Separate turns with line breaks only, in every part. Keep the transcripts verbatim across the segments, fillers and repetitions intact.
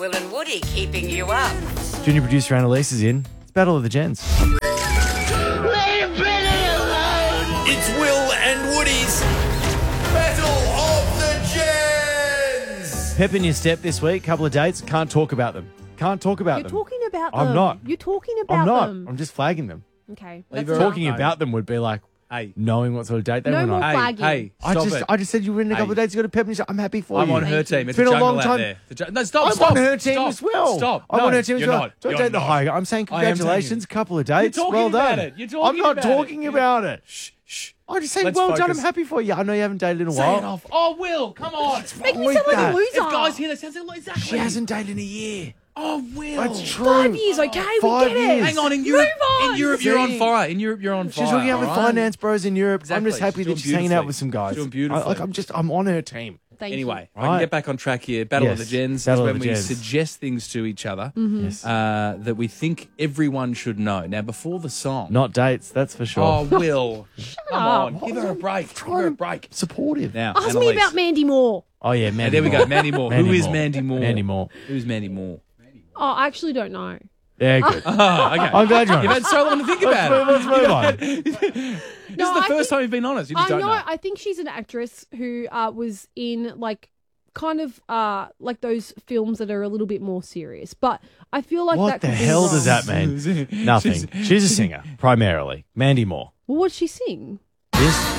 Will and Woody keeping you up.
Junior producer Annalise is in. It's Battle of the Gens.
Leave Billy alone!
It's Will and Woody's Battle of the Gens!
Pep in your step this week. Couple of dates. Can't talk about them. Can't talk about
You're
them.
talking about them.
I'm not.
You're talking about
I'm not.
them.
I'm just flagging them.
Okay.
Leave
that's
her
enough.
Talking about them would be like
Hey,
knowing what sort of date they
No
went
more
on.
hey,
flagging.
hey,
I
stop
just,
it.
I just said you were in a couple of
Hey.
dates. You got a Pep in your step. I'm happy for
I'm
you.
on her
Thank
team.
you.
It's,
It's been
a
a
jungle
long
out
time.
there. The ju- no, stop,
I'm
stop.
on her team
stop,
as well.
Stop.
I'm
no,
on her team as
you're
well.
not.
Don't
You're
take the
not.
high. I'm saying
I am
congratulations. A
taking-
couple of dates.
You're talking
well
about
done.
it. You're talking
I'm not
about it.
talking about it.
Shh, shh.
I just say
Let's
well done. I'm
focus.
happy for you. I know you haven't dated in a
Say
while.
it off. Oh, Will, come on.
Make me
with
sound like
that?
a loser.
If guys hear that, sounds like exactly.
She hasn't dated in a year.
Oh, Will.
That's true.
Five years, okay?
Five
we get
years.
it.
Hang on, in Europe,
Move on.
in Europe, you're on
See?
fire. In Europe, you're on fire.
She's hooking up with
all right?
finance bros in Europe. I'm
Exactly.
just happy
She's
that
doing
she's hanging out
beautifully.
with some guys.
She's doing
I,
beautifully.
like, I'm just, I'm on her team.
Thank
Anyway, I
Right.
can get back on track here. Battle
Yes.
of the Gens
Battle
is
of
when
the
we
Gens.
suggest things to each other
Mm-hmm.
Yes.
uh, that we think everyone should know. Now, before the song.
Not dates, that's for sure.
Oh, Will. Come on.
up.
Give her a break. Give her a break.
Supportive.
Now,
Ask me
Annalise.
about Mandy Moore.
Oh, yeah,
And
Mandy
there we
Moore.
go. Mandy Moore.
Mandy
Who is
Moore.
Mandy Moore?
Mandy Moore.
Who's Mandy Moore?
Oh, I actually don't know.
Yeah, good.
Oh, okay.
I'm glad you're
You've
honest.
had so long to think about it.
Let's move on.
This
No,
is the
I
first
think-
time you've been honest. You just
I
don't
know,
know.
I think she's an actress who uh, was in like kind of uh, like those films that are a little bit more serious. But I feel like
What
that
the
could be
hell
wrong.
does that mean? Nothing. She's a singer, primarily. Mandy Moore.
Well, what does she sing?
This.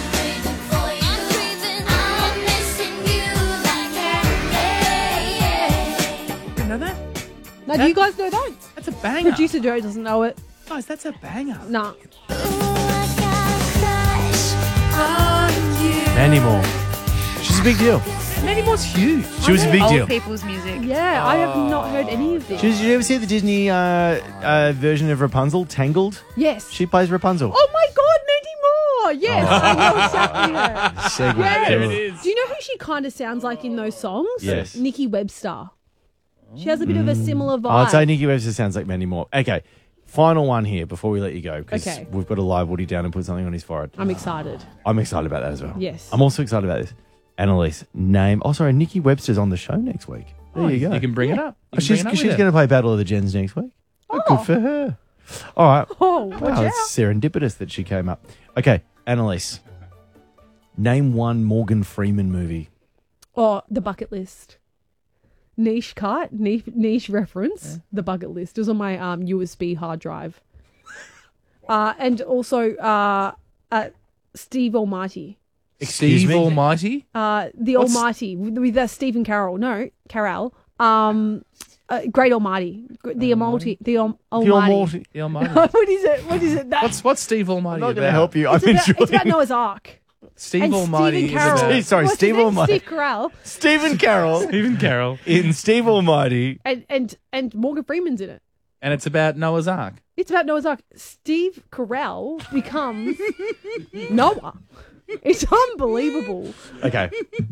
You know that?
Now, do you guys know that?
That's a banger.
Producer Joe doesn't know it.
Guys, that's a banger.
Nah.
Mandy Moore. She's a big deal.
Mandy Moore's huge.
She was a big
Old
deal.
people's music.
Yeah, I have not heard any of this.
Did you ever see the Disney uh, uh, version of Rapunzel, Tangled?
Yes.
She plays Rapunzel.
Oh my God, Mandy Moore! Yes, I know exactly her.
Segment
Yeah.
two.
There it is.
Do you know who she kind of sounds like in those songs?
Yes.
Nikki Webster. She has a bit of a similar vibe.
I'd say Nikki Webster sounds like Mandy Moore. Okay, final one here before we let you go because
Okay.
we've got to live Woody down and put something on his forehead.
I'm excited.
I'm excited about that as well.
Yes.
I'm also excited about this. Annalise, name. Oh, sorry, Nikki Webster's on the show next week. There you go.
You can bring it up.
Oh,
You can
she's
bring it up with
she's
her.
going to play Battle of the Gens next week. Oh, good for her. All right.
Oh, watch
Wow,
out.
it's serendipitous that she came up. Okay, Annalise, name one Morgan Freeman movie.
Oh, The Bucket List. Niche cut, niche, niche reference. The Bucket List. It was on my um, U S B hard drive. uh, and also uh, uh, Steve Almighty.
Excuse
Steve
me?
Almighty.
Uh, the
What's-
Almighty with, with uh, Stephen Carroll. No, Carell. Um, uh, Great Almighty. The Almighty. The Al-
The
Almighty.
Almighty.
The Almighty.
what is it? What is it? That,
What's what's Steve Almighty
I'm not
about?
going to help you. I'm
it's, about,
enjoying
it's about Noah's Ark.
Steve
and
Almighty
Stephen
is
Carroll.
about
Sorry,
What's
Steve
his name?
Almighty.
Steve Carell.
Stephen Carroll
Stephen Carroll,
in Steve Almighty.
And, and, and Morgan Freeman's in it.
and it's about Noah's Ark.
It's about Noah's Ark. Steve Carell becomes Noah. It's unbelievable.
Okay.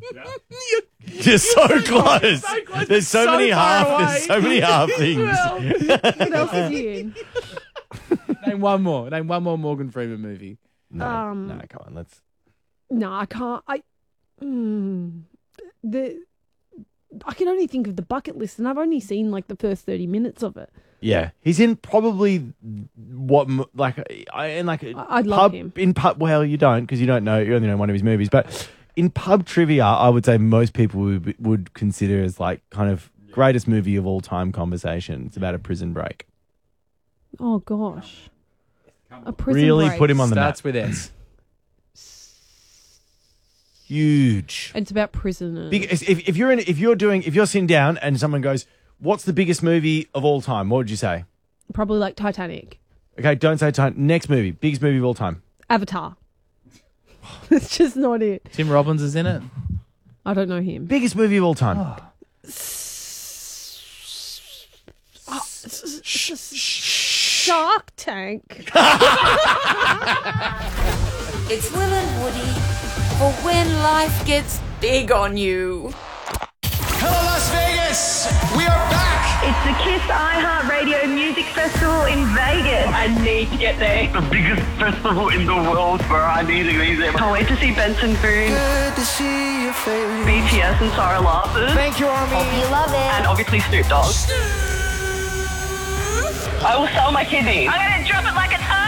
You're so close.
so close.
There's so,
So
many
far
half.
away.
There's so many half things.
What else is he in?
Name one more. Name one more Morgan Freeman movie.
No,
Um,
no, come on. Let's.
No, I can't. I mm, the I can only think of The Bucket List, and I've only seen like the first thirty minutes of it.
Yeah, he's in probably what m- like I in like
I- I'd love
pub
him.
in pub. Well, you don't because you don't know. You only know one of his movies, but in pub trivia, I would say most people would would consider as like kind of greatest movie of all time conversation. It's about a prison break.
Oh gosh, a prison
Really
break.
put him on the map.
Starts with S.
Huge.
It's about prisoners.
Big, if, if you're in, if you're doing, if you're sitting down and someone goes, "What's the biggest movie of all time?" What would you say?
Probably like Titanic,
Okay, don't say time. Next movie, biggest movie of all time.
Avatar. It's just not it.
Tim Robbins is in it.
I don't know him.
Biggest movie of all time.
Shark Tank.
It's Will and Woody for when life gets big on you.
Hello, Las Vegas! We are back!
It's the KISS iHeartRadio Music Festival in Vegas. I need to get there.
The biggest festival in the world where I need to be there.
Can't wait to see Benson Boone,
Good to see your face.
B T S and Sarah Larson,
Thank you, Army.
and
obviously Snoop Dogg. I will sell my kidneys.
I'm gonna drop it like